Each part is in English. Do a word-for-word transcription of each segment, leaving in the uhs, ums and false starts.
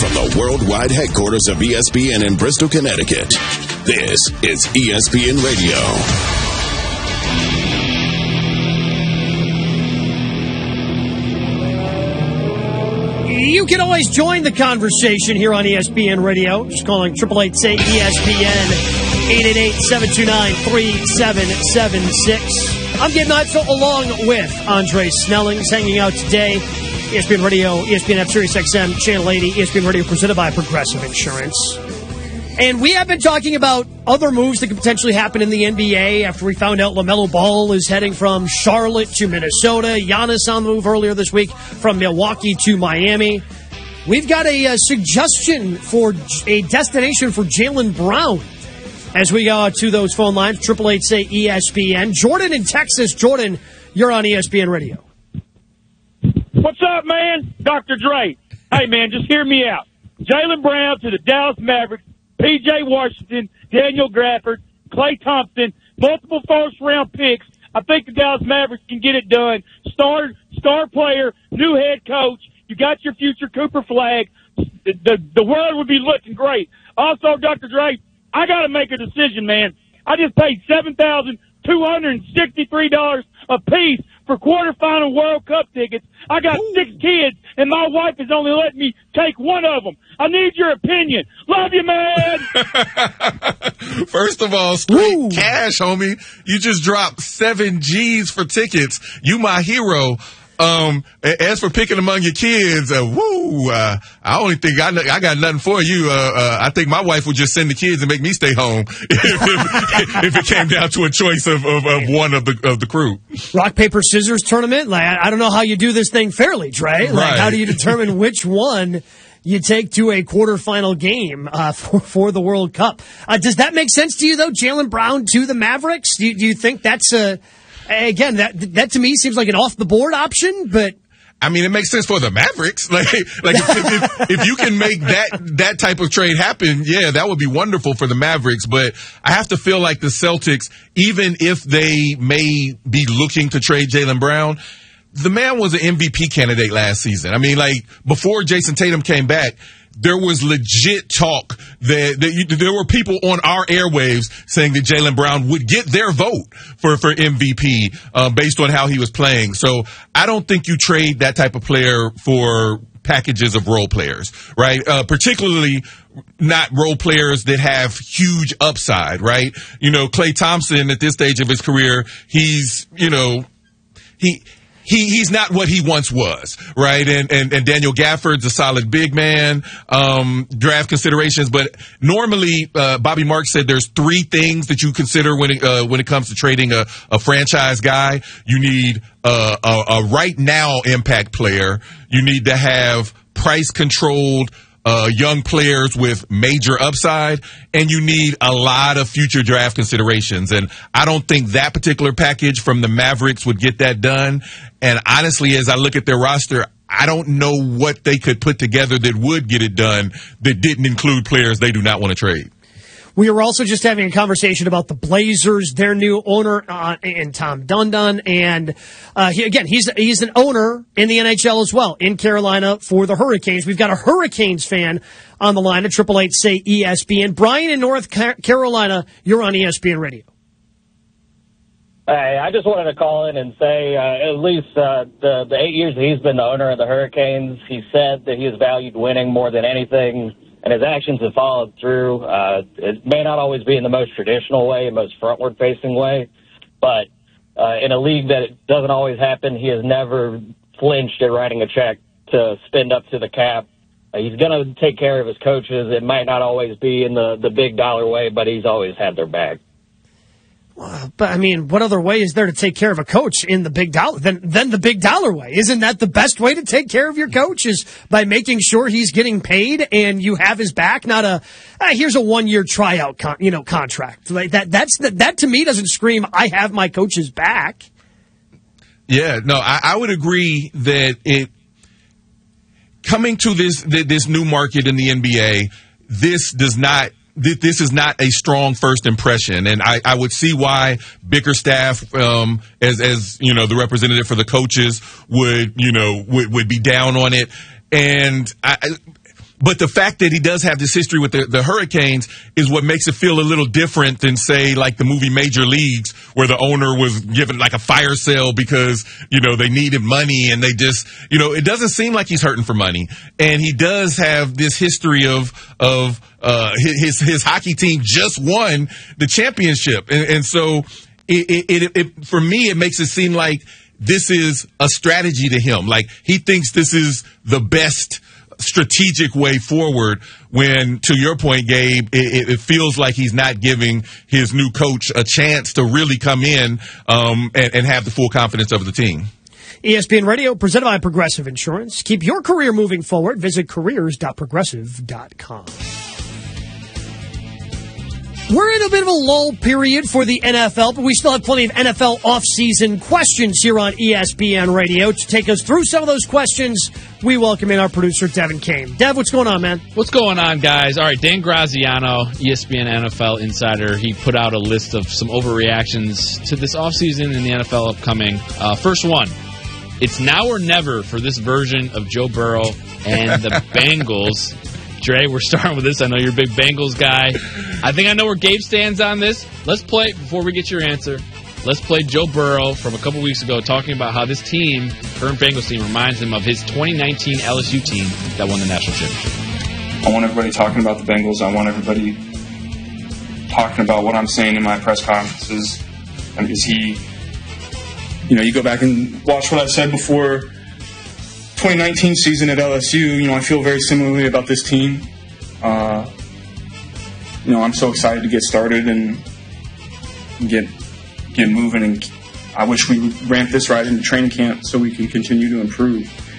from the worldwide headquarters of E S P N in Bristol, Connecticut, this is E S P N Radio. You can always join the conversation here on E S P N Radio. Just calling eight eight eight, say E S P N, eight eight eight, seven two nine, three seven seven six. I'm Gabe Neitzel along with Andre Snellings, hanging out today. E S P N Radio, E S P N F Sirius X M, Channel eighty, E S P N Radio presented by Progressive Insurance. And we have been talking about other moves that could potentially happen in the N B A after we found out LaMelo Ball is heading from Charlotte to Minnesota. Giannis on the move earlier this week from Milwaukee to Miami. We've got a, a suggestion for a destination for Jaylen Brown as we go to those phone lines. eight eight eight, say E S P N. Jordan in Texas. Jordan, you're on E S P N Radio. What's up, man? Doctor Dre. Hey, man, just hear me out. Jaylen Brown to the Dallas Mavericks. P J Washington, Daniel Gafford, Klay Thompson, multiple first-round picks. I think the Dallas Mavericks can get it done. Star star player, new head coach. You got your future Cooper Flag. The, the, the world would be looking great. Also, Doctor Dre, I got to make a decision, man. I just paid seven thousand two hundred sixty-three dollars a piece for quarterfinal World Cup tickets. I got Ooh. six kids, and my wife is only letting me take one of them. I need your opinion. Love you, man. First of all, straight Ooh. cash, homie. You just dropped seven G's for tickets. You my hero. Um, as for picking among your kids, uh, woo, uh, I only think I, I got nothing for you. Uh, uh, I think my wife would just send the kids and make me stay home if, if, if it came down to a choice of, of, of one of the of the crew. Rock, paper, scissors tournament? Like, I, I don't know how you do this thing fairly, Dre. Like, right. How do you determine which one you take to a quarterfinal game uh, for, for the World Cup? Uh, does that make sense to you, though, Jaylen Brown to the Mavericks? Do you, do you think that's a... Again, that that to me seems like an off-the-board option, but... I mean, it makes sense for the Mavericks. Like, like if, if, if you can make that that type of trade happen, yeah, that would be wonderful for the Mavericks. But I have to feel like the Celtics, even if they may be looking to trade Jaylen Brown, the man was an M V P candidate last season. I mean, like, before Jason Tatum came back, there was legit talk that, that you, there were people on our airwaves saying that Jaylen Brown would get their vote for, for M V P uh, based on how he was playing. So I don't think you trade that type of player for packages of role players, right? Uh, particularly not role players that have huge upside, right? You know, Klay Thompson at this stage of his career, he's, you know, he... He he's not what he once was, right? And and, and Daniel Gafford's a solid big man, um, draft considerations. But normally, uh, Bobby Marks said there's three things that you consider when it, uh, when it comes to trading a, a franchise guy. You need uh, a, a right now impact player. You need to have price controlled Uh, young players with major upside, and you need a lot of future draft considerations. And I don't think that particular package from the Mavericks would get that done. And honestly, as I look at their roster, I don't know what they could put together that would get it done that didn't include players they do not want to trade. We were also just having a conversation about the Blazers, their new owner, uh, and Tom Dundon. And uh, he, again, he's he's an owner in the N H L as well, in Carolina for the Hurricanes. We've got a Hurricanes fan on the line at eight eight eight, say E S P N. Brian in North Carolina, you're on E S P N Radio. Hey, I just wanted to call in and say, uh, at least uh, the, the eight years that he's been the owner of the Hurricanes, he said that he has valued winning more than anything. And his actions have followed through. Uh, it may not always be in the most traditional way, most frontward-facing way, but uh, in a league that it doesn't always happen, he has never flinched at writing a check to spend up to the cap. Uh, he's going to take care of his coaches. It might not always be in the, the big dollar way, but he's always had their back. But, I mean, what other way is there to take care of a coach in the big dollar than, than the big dollar way? Isn't that the best way to take care of your coach, is by making sure he's getting paid and you have his back, not a, ah, here's a one-year tryout con, you know, contract. Like that, that's the, that to me doesn't scream, I have my coach's back. Yeah, no, I, I would agree that it, coming to this, this new market in the N B A, this does not, this is not a strong first impression, and I, I would see why Bickerstaff, um, as as you know, the representative for the coaches, would you know would, would be down on it. And I, But the fact that he does have this history with the, the Hurricanes is what makes it feel a little different than, say, like the movie Major Leagues, where the owner was given like a fire sale because, you know, they needed money and they just, you know, it doesn't seem like he's hurting for money. And he does have this history of, of, uh, his, his hockey team just won the championship. And, and so it, it, it, it, for me, it makes it seem like this is a strategy to him. Like he thinks this is the best strategic way forward when, to your point, Gabe, it, it feels like he's not giving his new coach a chance to really come in um, and, and have the full confidence of the team. E S P N Radio, presented by Progressive Insurance. Keep your career moving forward. Visit careers dot progressive dot com. We're in a bit of a lull period for the N F L, but we still have plenty of N F L offseason questions here on E S P N Radio. To take us through some of those questions, we welcome in our producer, Devin Kane. Dev, what's going on, man? What's going on, guys? All right, Dan Graziano, E S P N N F L insider, he put out a list of some overreactions to this offseason in the N F L upcoming. Uh, first one, it's now or never for this version of Joe Burrow and the Bengals. Dre, we're starting with this. I know you're a big Bengals guy. I think I know where Gabe stands on this. Let's play, before we get your answer, let's play Joe Burrow from a couple weeks ago talking about how this team, current Bengals team, reminds him of his twenty nineteen L S U team that won the national championship. I want everybody talking about the Bengals. I want everybody talking about what I'm saying in my press conferences. And is he, you know, you go back and watch what I said before twenty nineteen season at L S U, you know, I feel very similarly about this team. Uh, you know, I'm so excited to get started and get get moving. And I wish we would ramp this right into training camp so we can continue to improve.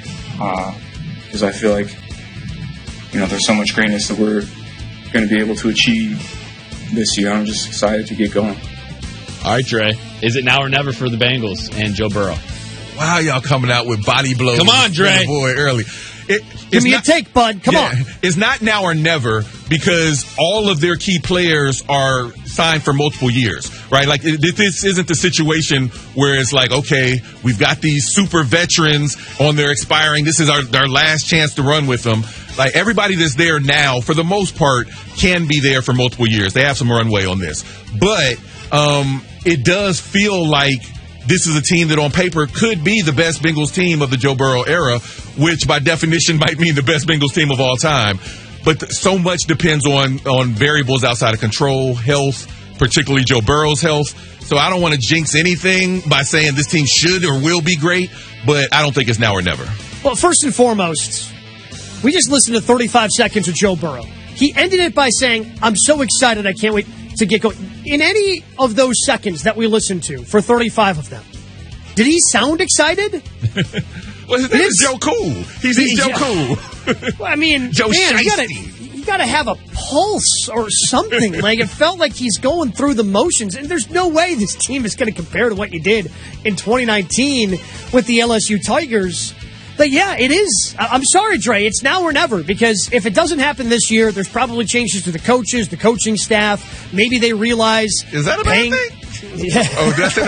Because uh, I feel like, you know, there's so much greatness that we're going to be able to achieve this year. I'm just excited to get going. All right, Dre. Is it now or never for the Bengals and Joe Burrow? Wow, y'all coming out with body blows. Come on, Dre. Boy, early. It, Give me not, a take, bud. Come yeah, on. It's not now or never because all of their key players are signed for multiple years, right? Like, it, this isn't the situation where it's like, okay, we've got these super veterans on their expiring. This is our, our last chance to run with them. Like, everybody that's there now, for the most part, can be there for multiple years. They have some runway on this. But um, it does feel like this is a team that on paper could be the best Bengals team of the Joe Burrow era, which by definition might mean the best Bengals team of all time. But th- so much depends on, on variables outside of control, health, particularly Joe Burrow's health. So I don't want to jinx anything by saying this team should or will be great, but I don't think it's now or never. Well, first and foremost, we just listened to thirty-five seconds of Joe Burrow. He ended it by saying, I'm so excited, I can't wait to get going. In any of those seconds that we listened to, for thirty-five of them, did he sound excited? Well, his name is Joe Cool. He's, he's Joe yeah. Cool. Well, I mean, Joe man, you gotta, you gotta have a pulse or something. Like, it felt like he's going through the motions, and there's no way this team is going to compare to what you did in twenty nineteen with the L S U Tigers. But yeah, it is. I'm sorry, Dre. It's now or never, because if it doesn't happen this year, there's probably changes to the coaches, the coaching staff. Maybe they realize. Is that a paying, bad thing? Yeah. Oh, that's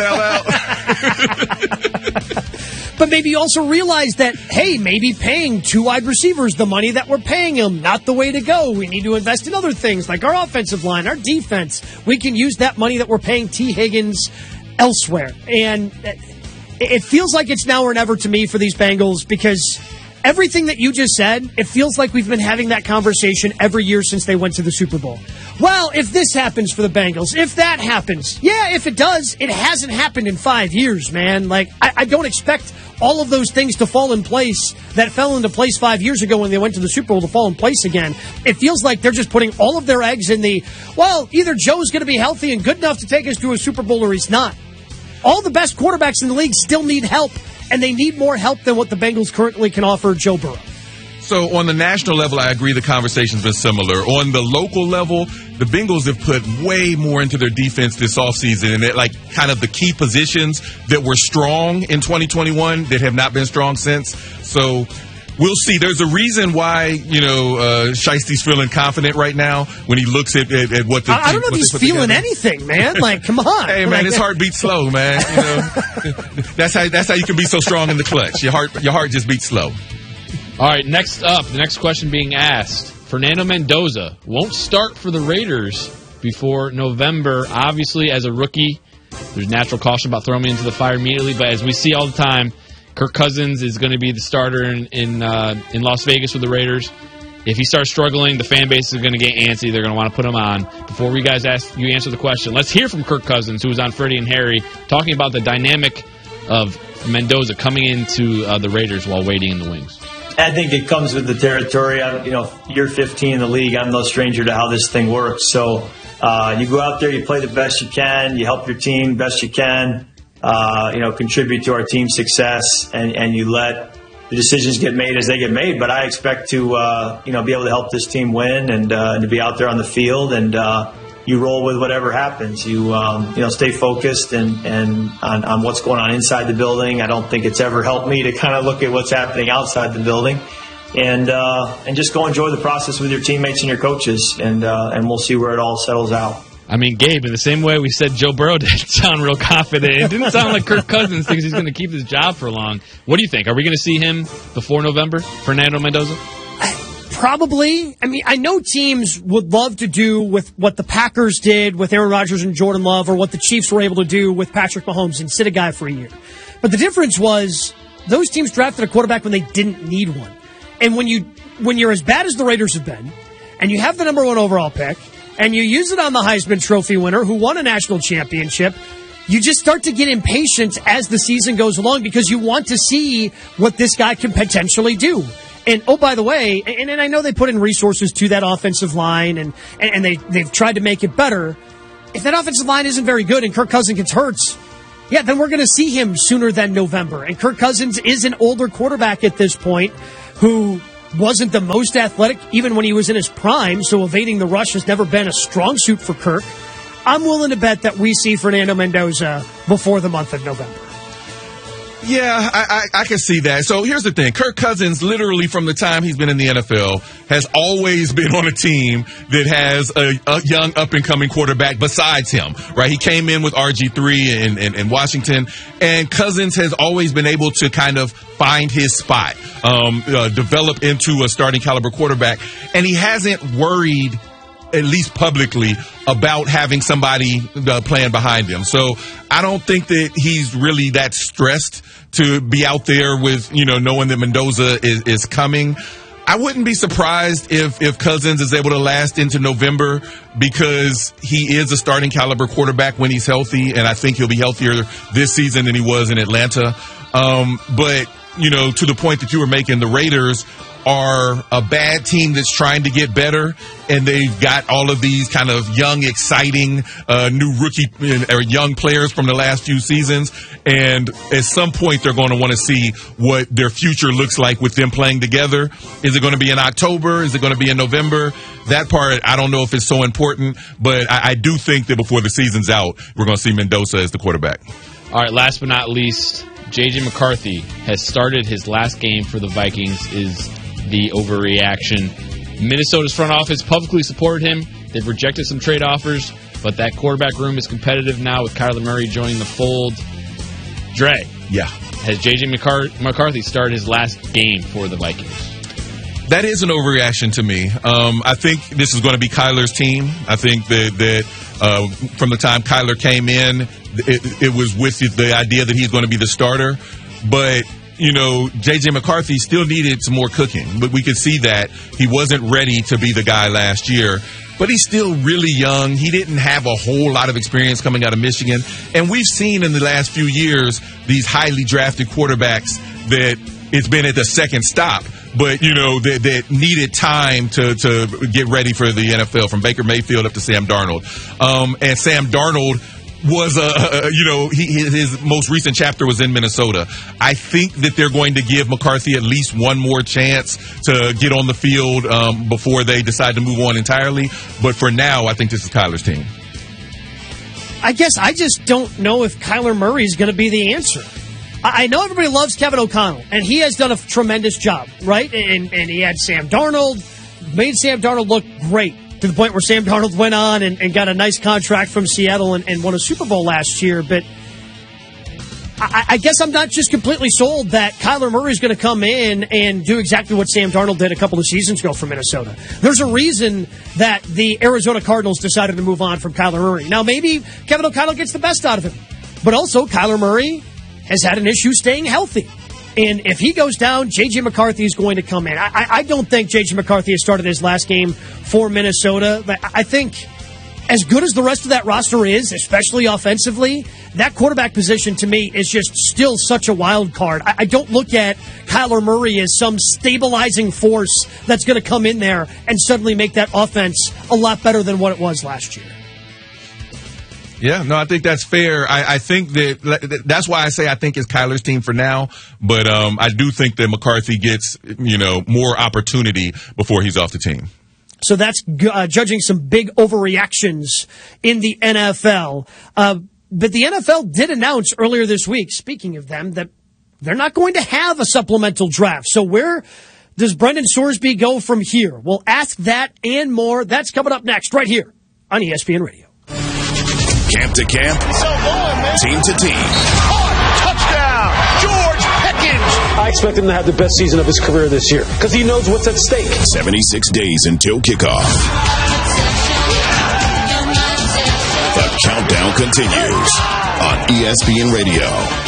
an L L. But maybe you also realize that, hey, maybe paying two wide receivers the money that we're paying them, not the way to go. We need to invest in other things like our offensive line, our defense. We can use that money that we're paying T. Higgins elsewhere. And it feels like it's now or never to me for these Bengals, because everything that you just said, it feels like we've been having that conversation every year since they went to the Super Bowl. Well, if this happens for the Bengals, if that happens, yeah, if it does, it hasn't happened in five years, man. Like, I, I don't expect all of those things to fall in place that fell into place five years ago when they went to the Super Bowl to fall in place again. It feels like they're just putting all of their eggs in the, well, either Joe's going to be healthy and good enough to take us to a Super Bowl or he's not. All the best quarterbacks in the league still need help, and they need more help than what the Bengals currently can offer Joe Burrow. So on the national level, I agree the conversation's been similar. On the local level, the Bengals have put way more into their defense this offseason, and they're like kind of the key positions that were strong in twenty twenty-one that have not been strong since. So we'll see. There's a reason why, you know, uh, Shiesty's feeling confident right now when he looks at, at, at what the I, I don't know if he's feeling together. anything, man. Like, come on. Hey, man, like, his heart beats slow, man. You know, that's how that's how you can be so strong in the clutch. Your heart, your heart just beats slow. All right, next up, the next question being asked. Fernando Mendoza won't start for the Raiders before November. Obviously, as a rookie, there's natural caution about throwing him into the fire immediately, but as we see all the time, Kirk Cousins is going to be the starter in in, uh, in Las Vegas with the Raiders. If he starts struggling, the fan base is going to get antsy. They're going to want to put him on. Before we guys ask you answer the question, let's hear from Kirk Cousins, who was on Freddie and Harry, talking about the dynamic of Mendoza coming into uh, the Raiders while waiting in the wings. I think it comes with the territory. I'm, you know, year fifteen in the league. I'm no stranger to how this thing works. So uh, you go out there, you play the best you can, you help your team best you can, uh, you know, contribute to our team's success, and, and you let the decisions get made as they get made. But I expect to, uh, you know, be able to help this team win and, uh, and to be out there on the field, and uh, you roll with whatever happens. You, um, you know, stay focused and, and on, on what's going on inside the building. I don't think it's ever helped me to kind of look at what's happening outside the building, and uh, and just go enjoy the process with your teammates and your coaches, and uh, and we'll see where it all settles out. I mean, Gabe, in the same way we said Joe Burrow didn't sound real confident. It didn't sound like Kirk Cousins thinks he's going to keep his job for long. What do you think? Are we going to see him before November, Fernando Mendoza? Probably. I mean, I know teams would love to do with what the Packers did with Aaron Rodgers and Jordan Love, or what the Chiefs were able to do with Patrick Mahomes and sit a guy for a year. But the difference was those teams drafted a quarterback when they didn't need one. And when you when you're as bad as the Raiders have been, and you have the number one overall pick, and you use it on the Heisman Trophy winner who won a national championship, you just start to get impatient as the season goes along because you want to see what this guy can potentially do. And, oh, by the way, and, and I know they put in resources to that offensive line, and, and they, they've tried to make it better. If that offensive line isn't very good and Kirk Cousins gets hurt, yeah, then we're going to see him sooner than November. And Kirk Cousins is an older quarterback at this point who wasn't the most athletic even when he was in his prime, so evading the rush has never been a strong suit for Kirk. I'm willing to bet that we see Fernando Mendoza before the month of November. Yeah, I, I, I can see that. So here's the thing. Kirk Cousins, literally from the time he's been in the N F L, has always been on a team that has a, a young up-and-coming quarterback besides him, right? He came in with R G three in, in, in Washington, and Cousins has always been able to kind of find his spot, um, uh, develop into a starting caliber quarterback, and he hasn't worried, at least publicly, about having somebody uh, playing behind him. So I don't think that he's really that stressed to be out there with, you know, knowing that Mendoza is, is coming. I wouldn't be surprised if, if Cousins is able to last into November, because he is a starting caliber quarterback when he's healthy, and I think he'll be healthier this season than he was in Atlanta. Um, but, you know, to the point that you were making, the Raiders are a bad team that's trying to get better, and they've got all of these kind of young, exciting, uh, new rookie or young players from the last few seasons. And at some point, they're going to want to see what their future looks like with them playing together. Is it going to be in October? Is it going to be in November? That part, I don't know if it's so important, but I, I do think that before the season's out, we're going to see Mendoza as the quarterback. All right, last but not least, J J McCarthy has started his last game for the Vikings. Is the overreaction. Minnesota's front office publicly supported him. They've rejected some trade offers, but that quarterback room is competitive now with Kyler Murray joining the fold. Dre. Yeah. Has J J McCarthy started his last game for the Vikings? That is an overreaction to me. Um, I think this is going to be Kyler's team. I think that, that uh, from the time Kyler came in, it, it was with the idea that he's going to be the starter. But you know, J J McCarthy still needed some more cooking, but we could see that he wasn't ready to be the guy last year. But he's still really young. He didn't have a whole lot of experience coming out of Michigan. And we've seen in the last few years these highly drafted quarterbacks that it's been at the second stop, but, you know, that, that needed time to, to get ready for the N F L, from Baker Mayfield up to Sam Darnold. Um, and Sam Darnold was a, uh, you know, he, his most recent chapter was in Minnesota. I think that they're going to give McCarthy at least one more chance to get on the field um, before they decide to move on entirely. But for now, I think this is Kyler's team. I guess I just don't know if Kyler Murray is going to be the answer. I know everybody loves Kevin O'Connell, and he has done a tremendous job, right? And, and he had Sam Darnold, made Sam Darnold look great, to the point where Sam Darnold went on and, and got a nice contract from Seattle and, and won a Super Bowl last year. But I, I guess I'm not just completely sold that Kyler Murray's going to come in and do exactly what Sam Darnold did a couple of seasons ago for Minnesota. There's a reason that the Arizona Cardinals decided to move on from Kyler Murray. Now, maybe Kevin O'Connell gets the best out of him, but also Kyler Murray has had an issue staying healthy. And if he goes down, J J. McCarthy is going to come in. I, I don't think J J. McCarthy has started his last game for Minnesota. But I think as good as the rest of that roster is, especially offensively, that quarterback position to me is just still such a wild card. I, I don't look at Kyler Murray as some stabilizing force that's going to come in there and suddenly make that offense a lot better than what it was last year. Yeah, no, I think that's fair. I, I think that that's why I say I think it's Kyler's team for now. But um, I do think that McCarthy gets, you know, more opportunity before he's off the team. So that's uh, judging some big overreactions in the N F L. Uh, but the N F L did announce earlier this week, speaking of them, that they're not going to have a supplemental draft. So where does Brendan Sorsby go from here? We'll ask that and more. That's coming up next right here on E S P N Radio. Camp to camp, team to team. Touchdown, George Pickens. I expect him to have the best season of his career this year because he knows what's at stake. seventy-six days until kickoff. The countdown continues on E S P N Radio.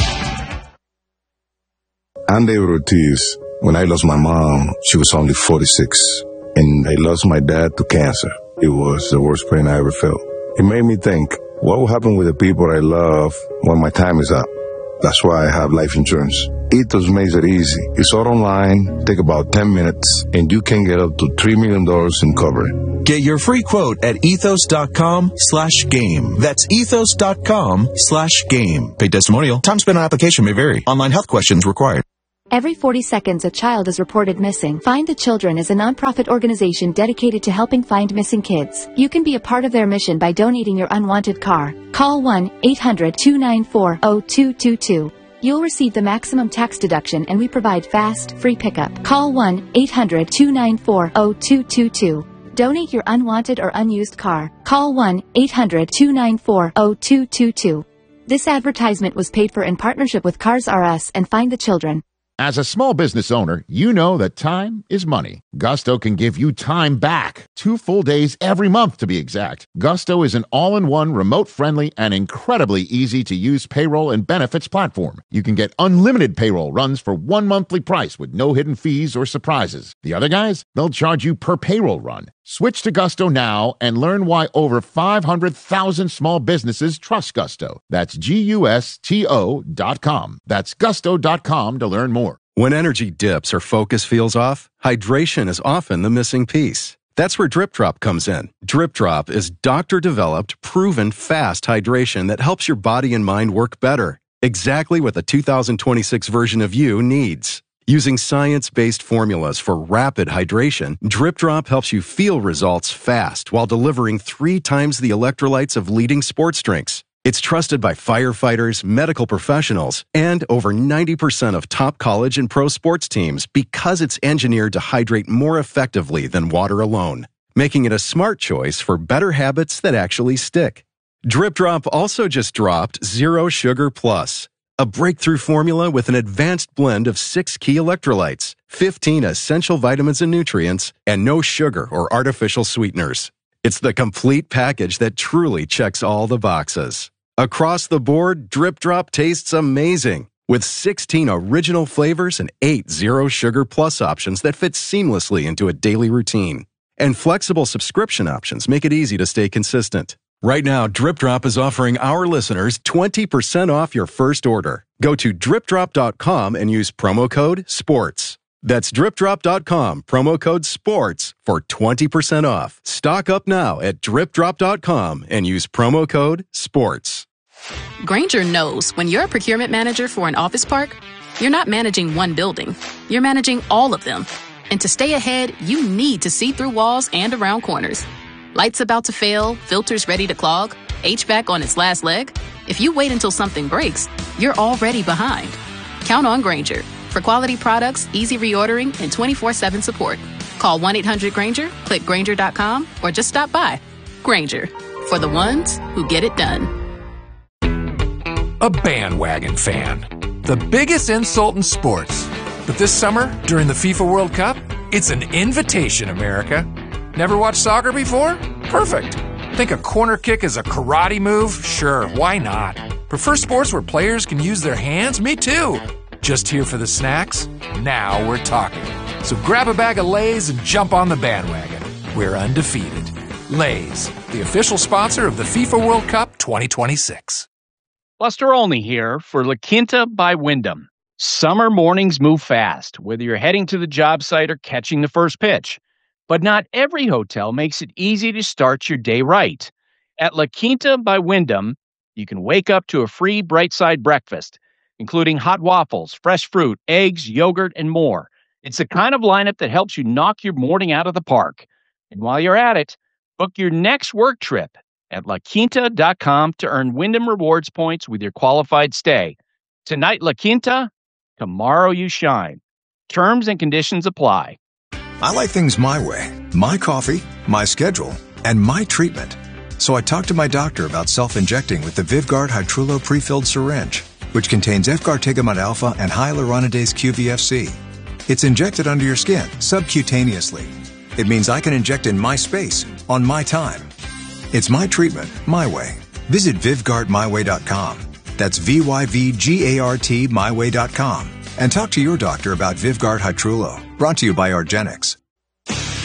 I'm David Ortiz. When I lost my mom, she was only forty-six. And I lost my dad to cancer. It was the worst pain I ever felt. It made me think, what will happen with the people I love when my time is up? That's why I have life insurance. Ethos makes it easy. It's all online, take about ten minutes, and you can get up to three million dollars in coverage. Get your free quote at ethos.com slash game. That's ethos.com slash game. Paid testimonial. Time spent on application may vary. Online health questions required. Every forty seconds, a child is reported missing. Find the Children is a nonprofit organization dedicated to helping find missing kids. You can be a part of their mission by donating your unwanted car. Call one eight hundred two nine four zero two two two. You'll receive the maximum tax deduction, and we provide fast, free pickup. Call one eight hundred two nine four zero two two two. Donate your unwanted or unused car. Call one eight hundred two nine four zero two two two. This advertisement was paid for in partnership with Cars R Us and Find the Children. As a small business owner, you know that time is money. Gusto can give you time back. Two full days every month, to be exact. Gusto is an all-in-one, remote-friendly, and incredibly easy-to-use payroll and benefits platform. You can get unlimited payroll runs for one monthly price with no hidden fees or surprises. The other guys, they'll charge you per payroll run. Switch to Gusto now and learn why over five hundred thousand small businesses trust Gusto. That's G U S T O dot com. That's gusto dot com to learn more. When energy dips or focus feels off, hydration is often the missing piece. That's where Drip Drop comes in. Drip Drop is doctor-developed, proven fast hydration that helps your body and mind work better. Exactly what the two thousand twenty-six version of you needs. Using science-based formulas for rapid hydration, Drip Drop helps you feel results fast while delivering three times the electrolytes of leading sports drinks. It's trusted by firefighters, medical professionals, and over ninety percent of top college and pro sports teams because it's engineered to hydrate more effectively than water alone, making it a smart choice for better habits that actually stick. Drip Drop also just dropped Zero Sugar Plus, a breakthrough formula with an advanced blend of six key electrolytes, fifteen essential vitamins and nutrients, and no sugar or artificial sweeteners. It's the complete package that truly checks all the boxes. Across the board, Drip Drop tastes amazing, with sixteen original flavors and eight Zero Sugar Plus options that fit seamlessly into a daily routine. And flexible subscription options make it easy to stay consistent. Right now, Drip Drop is offering our listeners twenty percent off your first order. Go to drip drop dot com and use promo code SPORTS. That's drip drop dot com, promo code SPORTS for twenty percent off. Stock up now at drip drop dot com and use promo code SPORTS. Grainger knows when you're a procurement manager for an office park, you're not managing one building. You're managing all of them. And to stay ahead, you need to see through walls and around corners. Lights about to fail, filters ready to clog, H V A C on its last leg. If you wait until something breaks, you're already behind. Count on Grainger for quality products, easy reordering, and twenty-four seven support. Call one eight hundred Grainger, click Grainger dot com, or just stop by. Grainger, for the ones who get it done. a bandwagon fan. The biggest insult in sports. But this summer, during the FIFA World Cup, it's an invitation, America. Never watched soccer before? Perfect. Think a corner kick is a karate move? Sure, why not? Prefer sports where players can use their hands? Me too. Just here for the snacks? Now we're talking. So grab a bag of Lay's and jump on the bandwagon. We're undefeated. Lay's, the official sponsor of the FIFA World Cup twenty twenty-six. Buster Olney here for La Quinta by Wyndham. Summer mornings move fast, whether you're heading to the job site or catching the first pitch. But not every hotel makes it easy to start your day right. At La Quinta by Wyndham, you can wake up to a free Bright Side breakfast, including hot waffles, fresh fruit, eggs, yogurt, and more. It's the kind of lineup that helps you knock your morning out of the park. And while you're at it, book your next work trip at la quinta dot com to earn Wyndham Rewards points with your qualified stay. Tonight, La Quinta, tomorrow you shine. Terms and conditions apply. I like things my way. My coffee, my schedule, and my treatment. So I talked to my doctor about self-injecting with the Vyvgart Hytrulo pre-filled syringe, which contains efgartigimod alpha and hyaluronidase Q V F C. It's injected under your skin, subcutaneously. It means I can inject in my space, on my time. It's my treatment, my way. Visit Vyvgart my way dot com. That's V Y V G A R T my way dot com. And talk to your doctor about Vyvgart Hytrulo, brought to you by argenx.